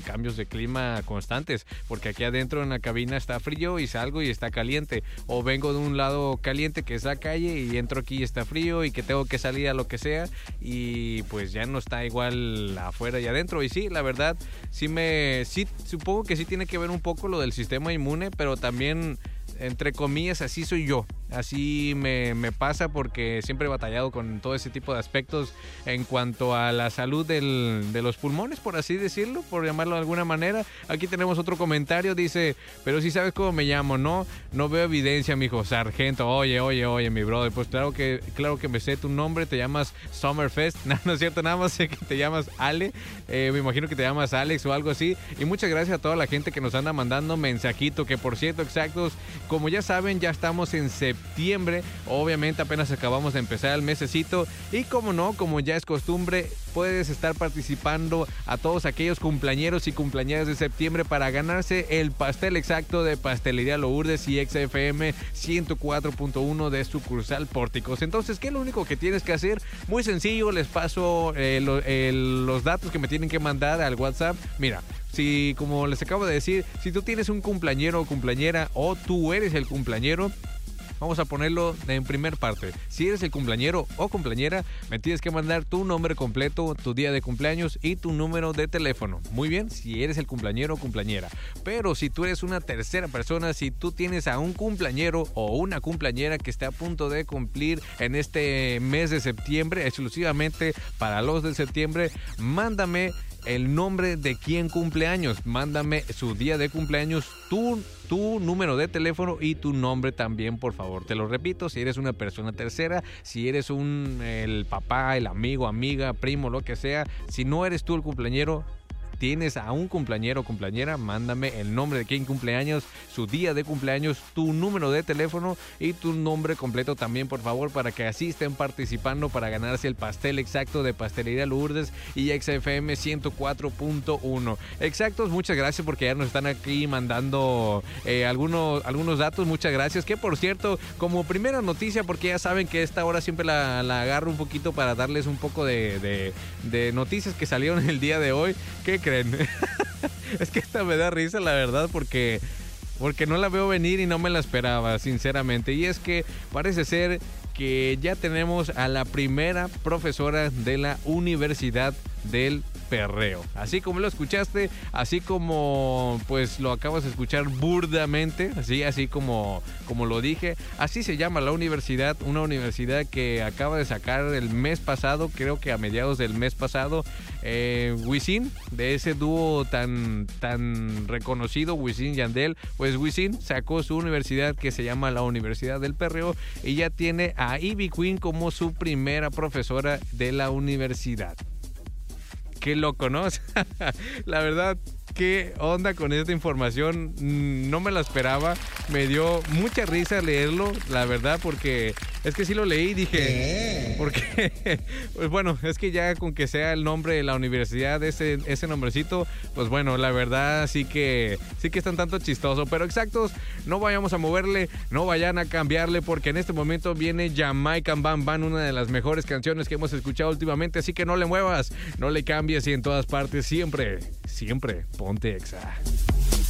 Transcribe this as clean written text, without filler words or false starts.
cambios de clima constantes, porque aquí adentro en la cabina está frío y salgo y está caliente, o vengo de un lado caliente que es la calle y entro aquí y está frío y que tengo que salir a lo que sea y pues ya no está igual afuera y adentro. Y sí, la verdad, sí supongo que sí tiene que ver un poco lo del sistema inmune, pero también, entre comillas, así soy yo. Así me pasa porque siempre he batallado con todo ese tipo de aspectos en cuanto a la salud de los pulmones, por así decirlo, por llamarlo de alguna manera. Aquí tenemos otro comentario, dice, pero si sabes cómo me llamo, ¿no? No veo evidencia, mijo. Sargento. Oye, mi brother, pues claro que me sé tu nombre, te llamas Summerfest. No, no es cierto, nada más sé que te llamas Ale. Me imagino que te llamas Alex o algo así. Y muchas gracias a toda la gente que nos anda mandando mensajito, que por cierto, exactos, como ya saben, ya estamos en septiembre. Obviamente apenas acabamos de empezar el mesecito y como no, como ya es costumbre, puedes estar participando a todos aquellos cumpleañeros y cumpleañeras de septiembre para ganarse el pastel exacto de Pastelería Lourdes y XFM 104.1 de sucursal Pórticos. Entonces, ¿qué es lo único que tienes que hacer? Muy sencillo, les paso los datos que me tienen que mandar al WhatsApp. Mira, si, como les acabo de decir, si tú tienes un cumpleañero o cumpleañera o tú eres el cumpleañero, vamos a ponerlo en primer parte. Si eres el cumpleañero o cumpleañera, me tienes que mandar tu nombre completo, tu día de cumpleaños y tu número de teléfono. Muy bien, si eres el cumpleañero o cumpleañera. Pero si tú eres una tercera persona, si tú tienes a un cumpleañero o una cumpleañera que esté a punto de cumplir en este mes de septiembre, exclusivamente para los de septiembre, mándame el nombre de quien cumple años, mándame su día de cumpleaños, tu número de teléfono y tu nombre también, por favor. Te lo repito, si eres una persona tercera, si eres el papá, el amigo, amiga, primo, lo que sea, si no eres tú el cumpleañero, tienes a un cumpleañero o cumpleañera, mándame el nombre de quien cumpleaños, su día de cumpleaños, tu número de teléfono y tu nombre completo también, por favor, para que así estén participando para ganarse el pastel exacto de Pastelería Lourdes y XFM 104.1. Exactos, muchas gracias porque ya nos están aquí mandando algunos datos, muchas gracias. Que por cierto, como primera noticia, porque ya saben que esta hora siempre la agarro un poquito para darles un poco de noticias que salieron el día de hoy. ¿Qué creen? Es que esta me da risa, la verdad, porque no la veo venir y no me la esperaba, sinceramente. Y es que parece ser que ya tenemos a la primera profesora de la Universidad del Perreo. Así como lo escuchaste, así como pues lo acabas de escuchar burdamente, así como lo dije, así se llama la universidad, una universidad que acaba de sacar el mes pasado, creo que a mediados del mes pasado, Wisin, de ese dúo tan reconocido, Wisin y Yandel. Pues Wisin sacó su universidad que se llama la Universidad del Perreo y ya tiene a Ivy Queen como su primera profesora de la universidad. Qué loco, ¿no? La verdad, qué onda con esta información. No me la esperaba. Me dio mucha risa leerlo, la verdad, porque es que sí lo leí y dije... Porque, pues bueno, es que ya con que sea el nombre de la universidad, ese nombrecito, pues bueno, la verdad sí que están tanto chistoso. Pero exactos, no vayamos a moverle, no vayan a cambiarle, porque en este momento viene Jamaican Bam Bam, una de las mejores canciones que hemos escuchado últimamente. Así que no le muevas, no le cambies y en todas partes siempre ponte Exa.